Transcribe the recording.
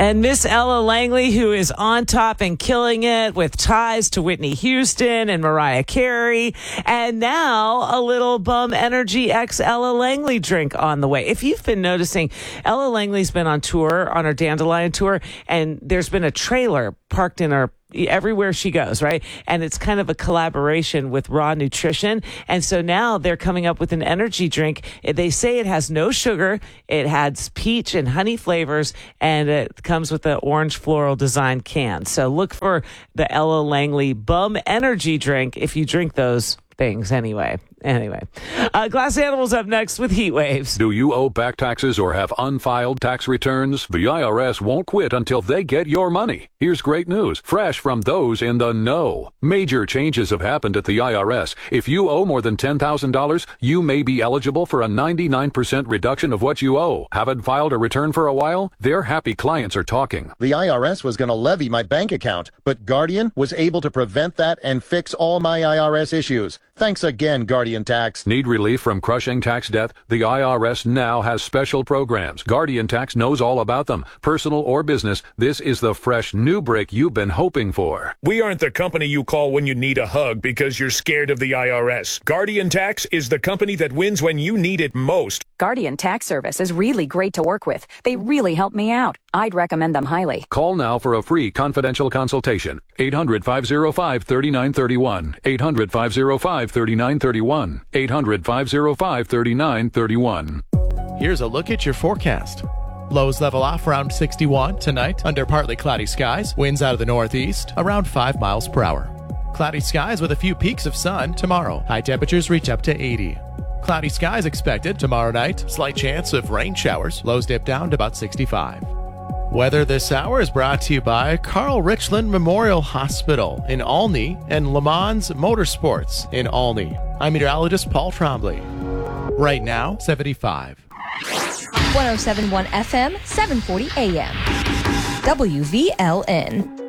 And Miss Ella Langley, who is on top and killing it with ties to Whitney Houston and Mariah Carey. And now a little Bum Energy X Ella Langley drink on the way. If you've been noticing, Ella Langley's been on tour, on her Dandelion tour, and there's been a trailer parked in her everywhere she goes, right? And it's kind of a collaboration with Raw Nutrition. And so now they're coming up with an energy drink. They say it has no sugar. It has peach and honey flavors, and it comes with an orange floral design can. So look for the Ella Langley Bum Energy drink if you drink those things anyway. Glass Animals up next with Heat Waves. Do you owe back taxes or have unfiled tax returns? The IRS won't quit until they get your money. Here's great news, fresh from those in the know. Major changes have happened at the IRS. If you owe more than $10,000, you may be eligible for a 99% reduction of what you owe. Haven't filed a return for a while? Their happy clients are talking. The IRS was going to levy my bank account, but Guardian was able to prevent that and fix all my IRS issues. Thanks again, Guardian Tax. Need relief from crushing tax debt? The IRS now has special programs. Guardian Tax knows all about them. Personal or business, this is the fresh new break you've been hoping for. We aren't the company you call when you need a hug because you're scared of the IRS. Guardian Tax is the company that wins when you need it most. Guardian Tax Service is really great to work with. They really help me out. I'd recommend them highly. Call now for a free confidential consultation. 800-505-3931. 800-505-3931. 800-505-3931. Here's a look at your forecast. Lows level off around 61 tonight under partly cloudy skies. Winds out of the northeast around 5 miles per hour. Cloudy skies with a few peaks of sun tomorrow. High temperatures reach up to 80. Cloudy skies expected tomorrow night. Slight chance of rain showers. Lows dip down to about 65. Weather this hour is brought to you by Carl Richland Memorial Hospital in Olney and Le Mans Motorsports in Olney. I'm meteorologist Paul Trombley. Right now, 75. 107.1 FM, 740 AM. WVLN.